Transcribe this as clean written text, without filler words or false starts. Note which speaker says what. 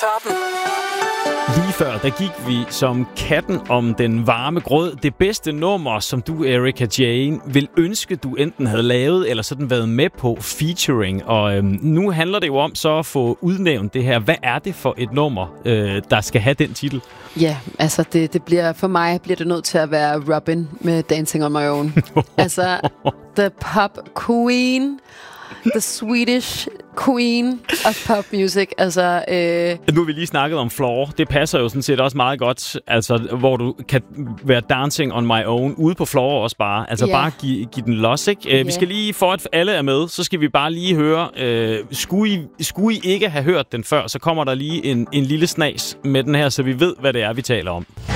Speaker 1: før den.
Speaker 2: Lige før, der gik vi som katten om den varme grød. Det bedste nummer, som du, Erika Jane, vil ønske, du enten havde lavet, eller sådan været med på featuring. Og nu handler det jo om så at få udnævnt det her. Hvad er det for et nummer, der skal have den titel?
Speaker 3: Ja, altså det bliver, for mig bliver det nødt til at være Robin med Dancing on My Own. Altså, the pop queen, the Swedish queen of pop music. Altså,
Speaker 2: Nu har vi lige snakket om Floor. Det passer jo sådan set også meget godt. Altså, hvor du kan være Dancing on My Own ude på Floor også bare. Altså, bare give den los, ikke? Vi skal lige, for at alle er med, så skal vi bare lige høre. Skulle I ikke have hørt den før, så kommer der lige en lille snas med den her, så vi ved, hvad det er, vi taler om.